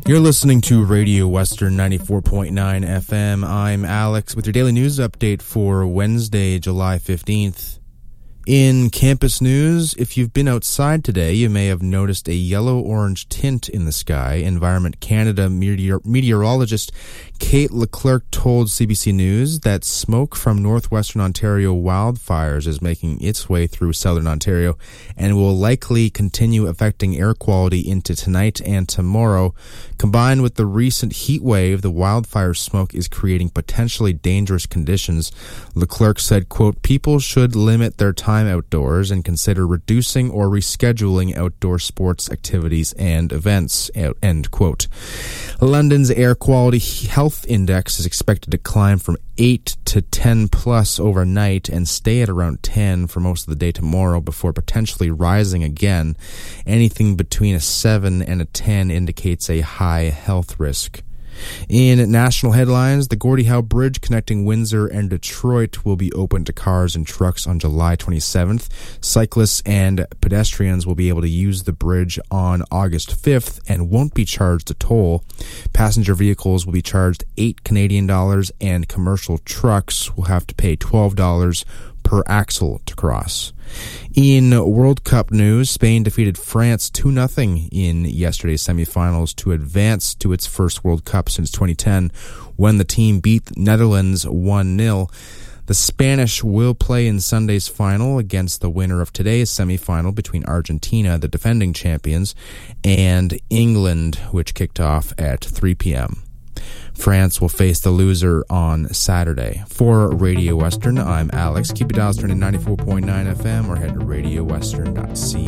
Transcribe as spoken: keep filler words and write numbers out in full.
You're listening to Radio Western ninety-four point nine F M. I'm Alex with your daily news update for Wednesday, July fifteenth. In campus news, if you've been outside today, you may have noticed a yellow-orange tint in the sky. Environment Canada meteor- meteorologist Kate Leclerc told C B C News that smoke from northwestern Ontario wildfires is making its way through southern Ontario and will likely continue affecting air quality into tonight and tomorrow. Combined with the recent heat wave, the wildfire smoke is creating potentially dangerous conditions. Leclerc said, quote, people should limit their time outdoors and consider reducing or rescheduling outdoor sports activities and events, end quote. London's air quality health index is expected to climb from eight to ten plus overnight and stay at around ten for most of the day tomorrow before potentially rising again. Anything between a seven and a ten indicates a high health risk. In national headlines, the Gordie Howe Bridge connecting Windsor and Detroit will be open to cars and trucks on July twenty-seventh. Cyclists and pedestrians will be able to use the bridge on August fifth and won't be charged a toll. Passenger vehicles will be charged eight Canadian dollars and commercial trucks will have to pay twelve dollars per axle to cross. In World Cup news, Spain defeated France two nothing in yesterday's semifinals to advance to its first World Cup since twenty ten when the team beat the Netherlands one nil. The Spanish will play in Sunday's final against the winner of today's semifinal between Argentina, the defending champions, and England, which kicked off at three p.m. France will face the loser on Saturday. For Radio Western, I'm Alex. Keep it dialed turning ninety-four point nine F M or head to radio western dot c